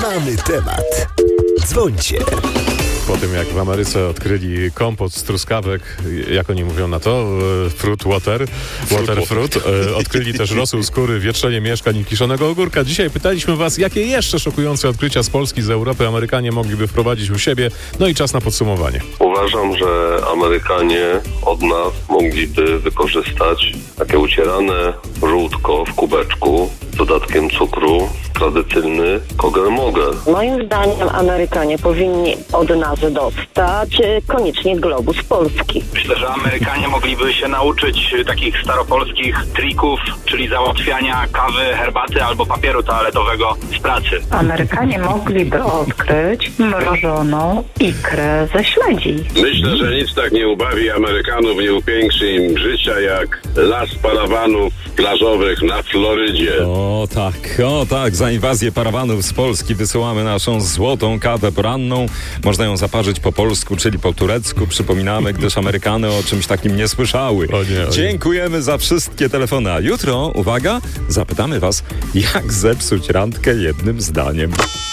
Mamy temat. Dzwońcie. Po tym, jak w Ameryce odkryli kompot z truskawek, jak oni mówią na to? Fruit water. Odkryli też rosół skóry, wietrzenie mieszkań i kiszonego ogórka. Dzisiaj pytaliśmy was, jakie jeszcze szokujące odkrycia z Polski, z Europy Amerykanie mogliby wprowadzić u siebie. No i czas na podsumowanie. Uważam, że Amerykanie od nas mogliby wykorzystać takie ucierane żółtko w kubeczku z dodatkiem cukru, tradycyjny kogel-mogel. Moim zdaniem Amerykanie powinni od nas dostać koniecznie globus polski. Myślę, że Amerykanie mogliby się nauczyć takich staropolskich trików, czyli załatwiania kawy, herbaty albo papieru toaletowego z pracy. Amerykanie mogliby odkryć mrożoną ikrę ze śledzi. Myślę, że nic tak nie ubawi Amerykanów, nie upiększy im życia jak las parawanów plażowych na Florydzie. O tak, za inwazję parawanów z Polski wysyłamy naszą złotą kawę poranną. Można ją zaparzyć po polsku, czyli po turecku. Przypominamy, gdyż Amerykany o czymś takim nie słyszały. Dziękujemy za wszystkie telefony. A jutro, uwaga, zapytamy was, jak zepsuć randkę jednym zdaniem.